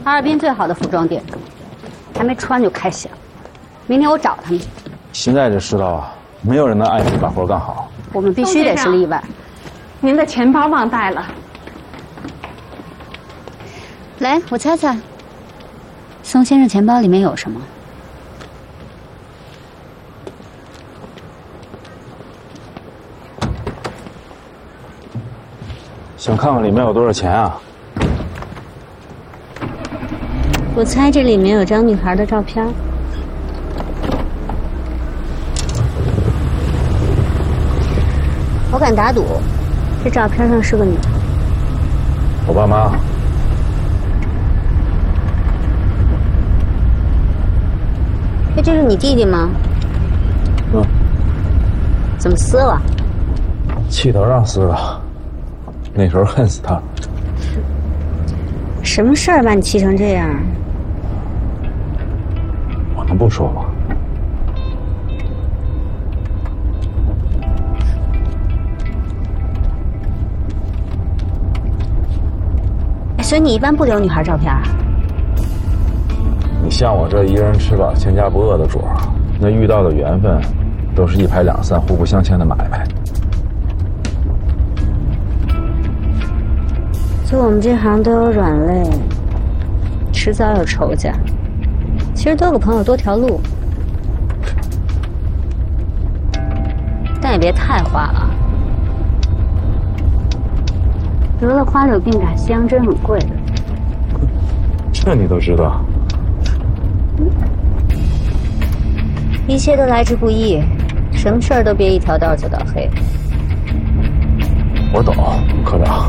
哈尔滨最好的服装店，还没穿就开响。明天我找他们。 现在这世道啊，没有人能按时把活干好。 我们必须得是例外。 您的钱包忘带了。 来，我猜猜，宋先生钱包里面有什么？ 想看看里面有多少钱啊？ 我猜这里面有张女孩的照片。我敢打赌，这照片上是个女孩。 我爸妈。 哎，这是你弟弟吗？ 嗯。 怎么撕了？ 气头上撕的。那时候恨死他。 什么事儿把你气成这样？ 我能不说吗？ 所以你一般不留女孩照片啊？ 你像我这一人吃饱全家不饿的主儿，那遇到的缘分，都是一拍两散、互不相欠的买卖。 做我们这行都有软肋，迟早有仇家。其实多个朋友多条路，但也别太花了。得了花柳病改西洋针很贵的。 这你都知道？ 一切都来之不易，什么事儿都别一条道走到黑。 我懂，科长。